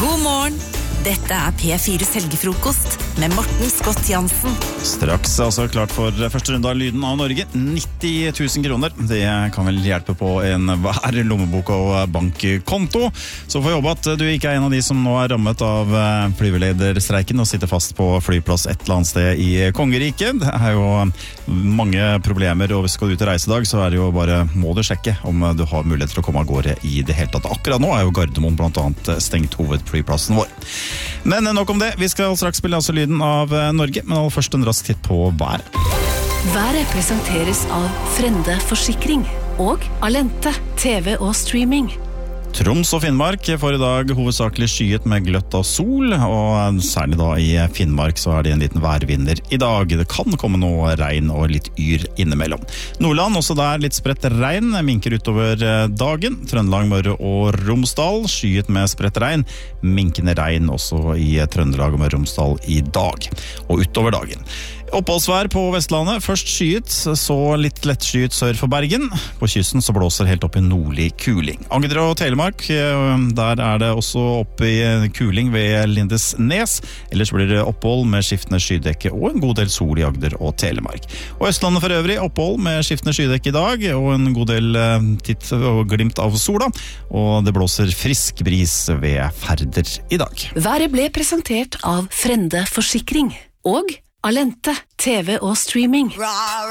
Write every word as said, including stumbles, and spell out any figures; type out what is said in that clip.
God morgen. Dette er P fires helgefrokost med Morten Scott Jansen. Straks altså klart for første runde av Lyden av Norge. nitti tusen kroner. Det kan vel hjelpe på en hver lommebok og bankkonto. Så får jeg håpe at du ikke er en av de som nå er rammet av flyvelederstreiken og sitter fast på flyplass et eller annet sted i Kongeriket. Det er jo mange problemer, og hvis du skal ut og reise i dag, så er det jo bare, må du sjekke om du har mulighet til å komme av gårde i det hele tatt. Akkurat nå er jo Gardermoen blant annet stengt hovedflyplassen vår. Men nok om det, vi skal straks spille altså Lyden av Norge, men aller først en rask titt på været. Været presenteres av Frende Forsikring og Alente, T V og streaming. Troms og Finnmark får i dag hovedsakelig skyet med gløtt av sol, og særlig da i Finnmark så er det en liten værvinner i dag. Det kan komme noe regn og litt yr innimellom. Nordland, også der litt spredt regn, minker utover dagen. Trøndelag, Møre og Romsdal, skyet med spredt regn. Minkende regn også i Trøndelag og Møre og Romsdal i dag, og utover dagen. Oppholdsvær på Vestlandet, først skyet, så litt lett skyet sør for Bergen. På kysten så blåser helt opp i nordlig kuling. Agder og Telemark, der er det også opp i kuling ved Lindesnes. Ellers blir det opphold med skiftende skydekke og en god del sol i Agder og Telemark. Og Østlandet for øvrig, opphold med skiftende skydekke i dag, og en god del titt og glimt av sola. Og det blåser frisk bris ved Færder i dag. Været ble presentert av Frende Forsikring og Alente, T V og streaming.